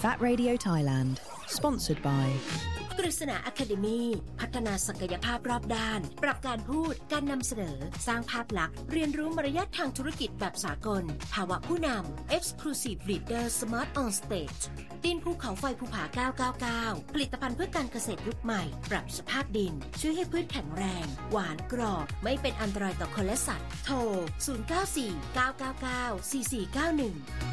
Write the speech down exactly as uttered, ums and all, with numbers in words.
V A T Radio Thailand Sponsored by กฤษณา Academy พัฒนาศักยภาพรอบด้านปรับการพูดการนำเสนอสร้างภาพลักษณ์เรียนรู้มารยาททางธุรกิจแบบสากลภาวะผู้นำ Exclusive Leader Smart on Stage ดินภูเขาไฟภูผาเก้าเก้าเก้าผลิตภัณฑ์เพื่อการเกษตรยุคใหม่ปรับสภาพดินช่วยให้พืชแข็งแรงหวานกรอบไม่เป็นอันตรายต่อคนและสัตว์โทรศูนย์ เก้า สี่ เก้า เก้า เก้า สี่ สี่ เก้า หนึ่ง